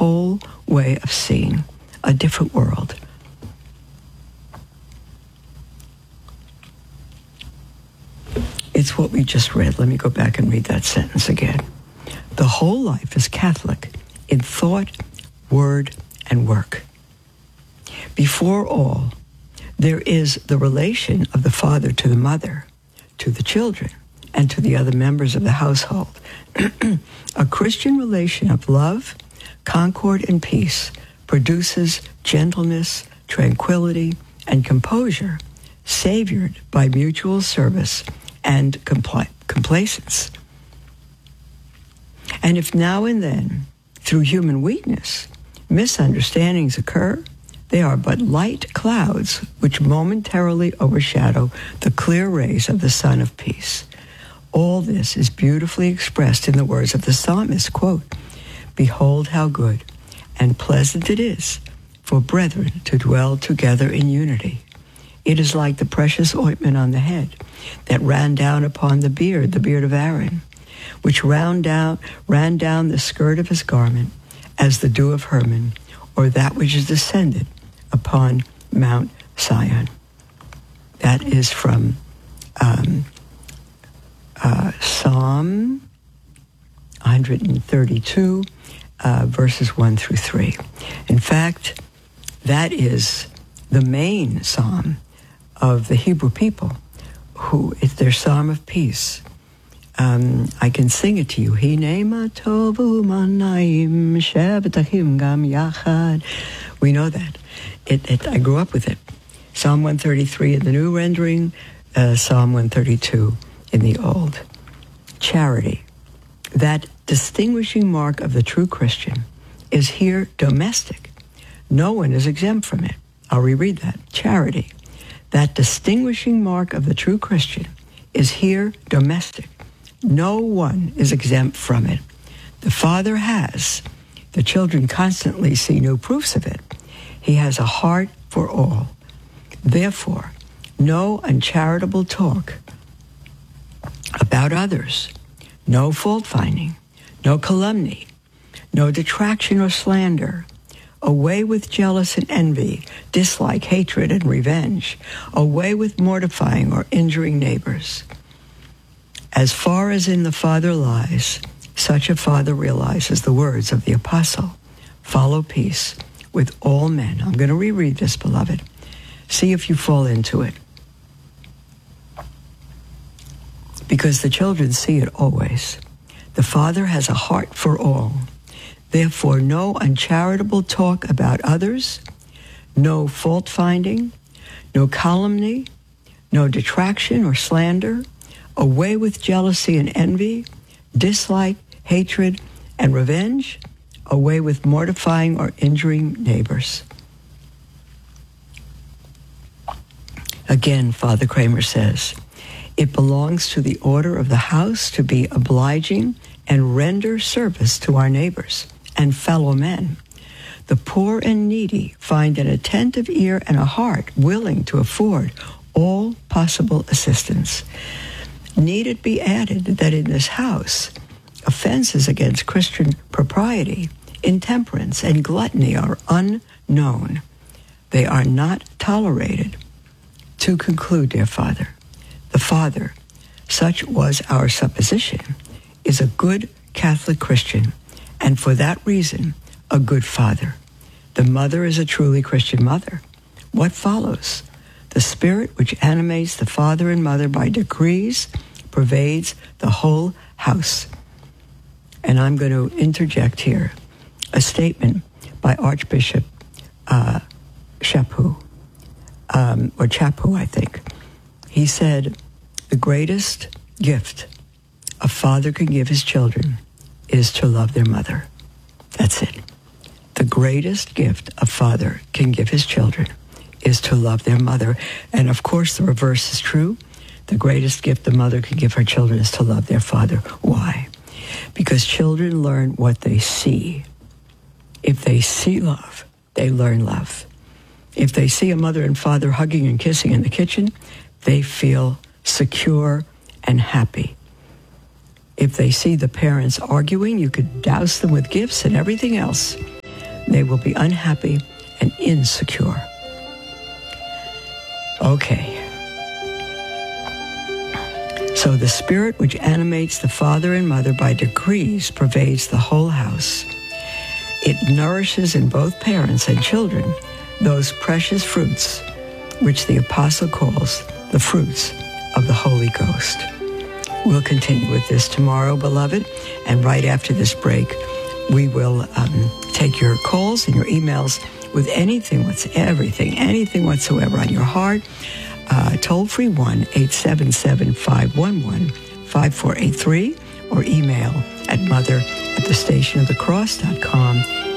whole way of seeing a different world. It's what we just read. Let me go back and read that sentence again. The whole life is Catholic in thought, word, and work. Before all, there is the relation of the father to the mother, to the children, and to the other members of the household. A Christian relation of love, concord, and peace produces gentleness, tranquility, and composure, savoured by mutual service and complacence. And if now and then, through human weakness, misunderstandings occur, they are but light clouds which momentarily overshadow the clear rays of the sun of peace. All this is beautifully expressed in the words of the psalmist, quote, "Behold how good and pleasant it is for brethren to dwell together in unity. It is like the precious ointment on the head that ran down upon the beard of Aaron, which ran down the skirt of his garment as the dew of Hermon, or that which is descended upon Mount Zion." That is from Psalm 132, verses 1 through 3. In fact, that is the main psalm of the Hebrew people, who it's their psalm of peace. I can sing it to you. Hinei tovu manayim shebetachim gam yachad. We know that. I grew up with it. Psalm 133 in the new rendering, Psalm 132 in the old. Charity, that distinguishing mark of the true Christian, is here domestic. No one is exempt from it. I'll reread that. Charity, that distinguishing mark of the true Christian, is here domestic. No one is exempt from it. The Father has. The children constantly see new proofs of it. He has a heart for all. Therefore, no uncharitable talk about others, no fault-finding, no calumny, no detraction or slander. Away with jealous and envy, dislike, hatred, and revenge. Away with mortifying or injuring neighbors. As far as in the Father lies, such a father realizes the words of the apostle, "Follow peace with all men." I'm going to reread this, beloved. See if you fall into it. Because the children see it always. The Father has a heart for all. Therefore, no uncharitable talk about others, no fault-finding, no calumny, no detraction or slander, away with jealousy and envy, dislike, hatred, and revenge, away with mortifying or injuring neighbors. Again, Father Kramer says, it belongs to the order of the house to be obliging and render service to our neighbors and fellow men. The poor and needy find an attentive ear and a heart willing to afford all possible assistance. Need it be added that in this house, offenses against Christian propriety, intemperance, and gluttony are unknown. They are not tolerated. To conclude, dear Father, the Father, such was our supposition, is a good Catholic Christian, and for that reason, a good father. The mother is a truly Christian mother. What follows? The spirit which animates the father and mother by degrees pervades the whole house. And I'm going to interject here a statement by Archbishop Chaput, or Chaput, I think. He said, the greatest gift a father can give his children is to love their mother. That's it. The greatest gift a father can give his children is to love their mother. And of course, the reverse is true. The greatest gift a mother can give her children is to love their father. Why? Because children learn what they see. If they see love, they learn love. If they see a mother and father hugging and kissing in the kitchen, they feel secure and happy. If they see the parents arguing, you could douse them with gifts and everything else. They will be unhappy and insecure. Okay. So the spirit which animates the father and mother by degrees pervades the whole house. It nourishes in both parents and children those precious fruits which the apostle calls the fruits of the Holy Ghost. We'll continue with this tomorrow, beloved, and right after this break, we will take your calls and your emails with anything whatsoever on your heart. Toll-free 1-877-511-5483 or email at mother@thestationofthecross.com.